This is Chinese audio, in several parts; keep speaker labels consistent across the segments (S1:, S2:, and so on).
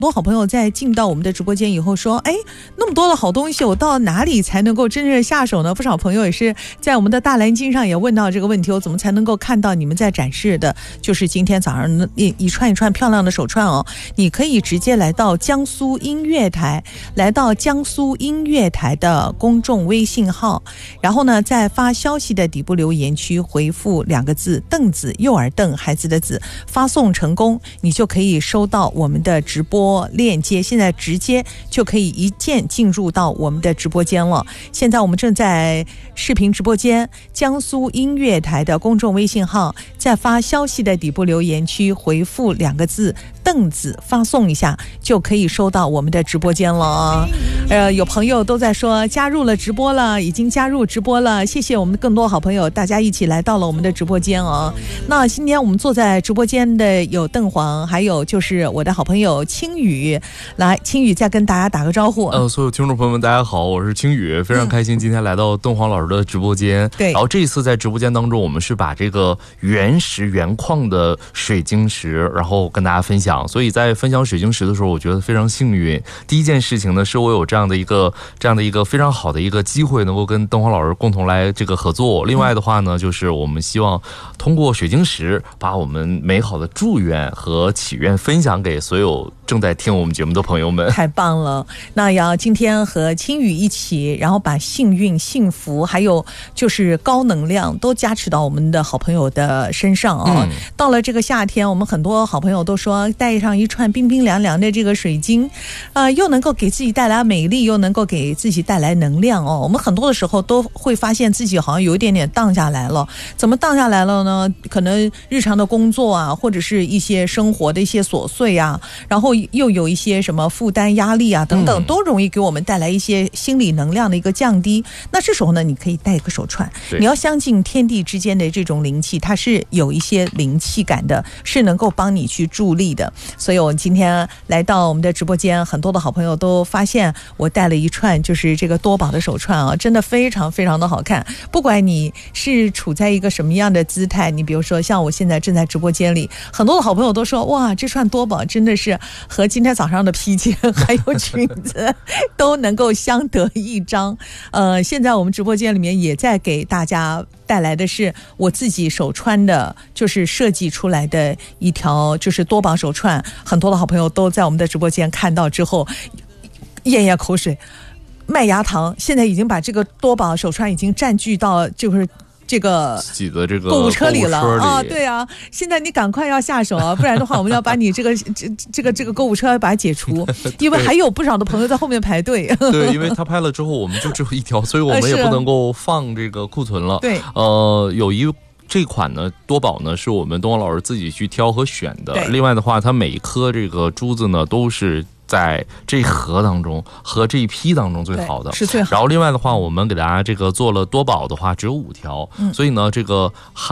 S1: 多好朋友在进到我们的直播间以后说，哎，那么多的好东西，我到哪里才能够真正下手呢？不少朋友也是在我们的大蓝鲸上也问到这个问题，我怎么才能够看到你们在展示的就是今天早上一串一串漂亮的手串哦。你可以直接来到江苏音乐台，来到江苏音乐台的公众微信号，然后呢在发消息的底部留言区回复2个字凳子，右耳凳孩子的子，发送成功，你就可以收到我们的直播链接，现在直接就可以一键进入到我们的直播间了。现在我们正在视频直播间，江苏音乐台的公众微信号，在发消息的底部留言区回复2个字凳子，发送一下就可以收到我们的直播间了。有朋友都在说加入了直播了，已经加入直播了，谢谢我们更多好朋友，大家一起来到了我们的直播间哦。那今天我们坐在直播间的有邓黄，还有就是我的好朋友青雨。来，青雨再跟大家打个招呼。
S2: 所有听众朋友们大家好，我是青雨，非常开心今天来到邓黄老师的直播间。
S1: 对，
S2: 然后这一次在直播间当中，我们是把这个原石原矿的水晶石然后跟大家分享，所以在分享水晶石的时候我觉得非常幸运。第一件事情呢，是我有这样的一个非常好的一个机会能够跟邓黄老师共同来这个合作。另外的话呢，就是我们希望通过水晶石把我们美好的祝愿和祈愿分享给所有正在听我们节目的朋友们。
S1: 太棒了，那要今天和青雨一起，然后把幸运幸福还有就是高能量都加持到我们的好朋友的身上啊。到了这个夏天，我们很多好朋友都说带上一串冰冰凉凉的这个水晶，又能够给自己带来美丽，又能够给自己带来能量哦。我们很多的时候都会发现自己好像有一点点荡下来了，怎么荡下来了呢？可能日常的工作啊，或者是一些生活的一些琐碎啊，然后又有一些什么负担压力啊等等，都容易给我们带来一些心理能量的一个降低。那这时候呢，你可以带一个手串，你要相信天地之间的这种灵气，它是有一些灵气感的，是能够帮你去助力的。所以我今天来到我们的直播间，很多的好朋友都发现我带了一串就是这个多宝的手串啊，真的非常非常的好看。不管你是处在一个什么样的姿态，你比如说像我现在正在直播间里，很多的好朋友都说哇，这串多宝真的是和今天早上的披肩还有裙子都能够相得益彰。现在我们直播间里面也在给大家带来的是我自己手穿的，就是设计出来的一条就是多宝手串，很多的好朋友都在我们的直播间看到之后咽咽口水麦芽糖，现在已经把这个多宝手串已经占据到就是这个
S2: 自己的这个
S1: 购物车里了啊！对啊，现在你赶快要下手啊，不然的话我们要把你这个购物车把它解除，因为还有不少的朋友在后面排队。
S2: 对，因为他拍了之后我们就只有一条，所以我们也不能够放这个库存了。
S1: 对，
S2: 这款呢多宝呢是我们东方老师自己去挑和选的。另外的话，它每一颗这个珠子呢都是在这一盒当中和这一批当中最好的，
S1: 是最好。
S2: 然后另外的话，我们给大家这个做了多宝的话只有5条，所以呢这个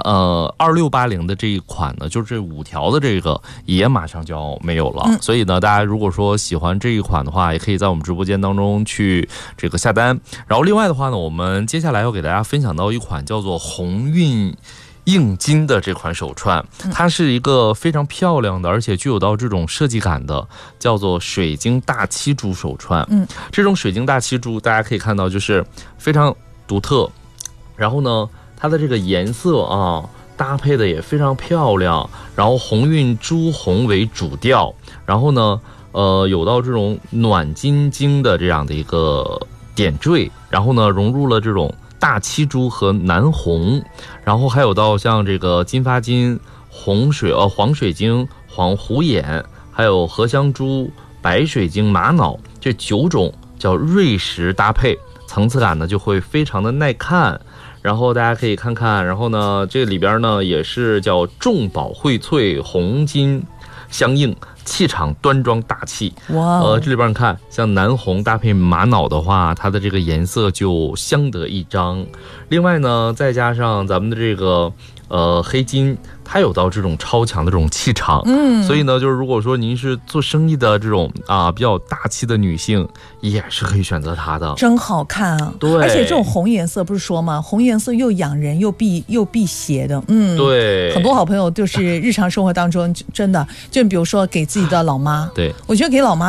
S2: 2680的这一款呢，就是这5条的这个也马上就要没有了。所以呢，大家如果说喜欢这一款的话，也可以在我们直播间当中去这个下单。然后另外的话呢，我们接下来要给大家分享到一款叫做鸿运硬金的这款手串，它是一个非常漂亮的，而且具有到这种设计感的，叫做水晶大漆珠手串。这种水晶大漆珠大家可以看到就是非常独特，然后呢它的这个颜色啊搭配的也非常漂亮，然后鸿运朱红为主调，然后呢有到这种暖金晶的这样的一个点缀，然后呢融入了这种大漆珠和南红，然后还有到像这个金发金、黄水晶、黄虎眼，还有荷香珠、白水晶、玛瑙，这9种叫瑞石搭配，层次感呢就会非常的耐看。然后大家可以看看，然后呢这里边呢也是叫众宝荟萃，红金相应，气场端庄大气。这里边你看，像南红搭配玛瑙的话，它的这个颜色就相得益彰。另外呢，再加上咱们的这个黑金。它有到这种超强的这种气场，所以呢，就是如果说您是做生意的这种比较大气的女性，也是可以选择它的，
S1: 真好看啊！
S2: 对，
S1: 而且这种红颜色不是说吗？红颜色又养人又辟邪的，
S2: 对，
S1: 很多好朋友就是日常生活当中真的，就比如说给自己的老妈，
S2: 对，
S1: 我觉得给老妈